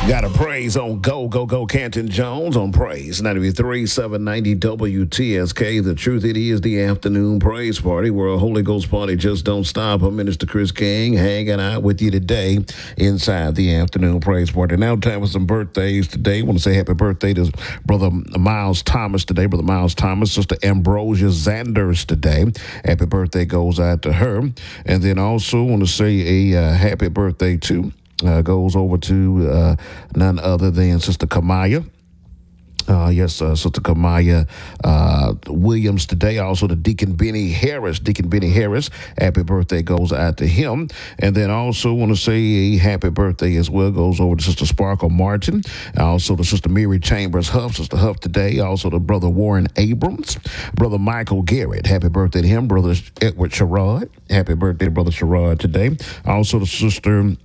Got a praise on Go Canton Jones on praise 93 790 WTSK. The truth, it is the afternoon praise party where a Holy Ghost party just don't stop. I'm Minister Chris King hanging out with you today inside the afternoon praise party. Now time for some birthdays today. I want to say happy birthday to Brother Miles Thomas today. Brother Miles Thomas, Sister Ambrosia Zanders today. Happy birthday goes out to her. And then also want to say a happy birthday to goes over to none other than Sister Kamaya. Sister Kamaya Williams today. Also to Deacon Benny Harris. Deacon Benny Harris, happy birthday goes out to him. And then also want to say a happy birthday as well goes over to Sister Sparkle Martin. Also to Sister Mary Chambers Huff, Sister Huff today. Also to Brother Warren Abrams. Brother Michael Garrett, happy birthday to him. Brother Edward Sherrod, happy birthday to Brother Sherrod today. Also to Sister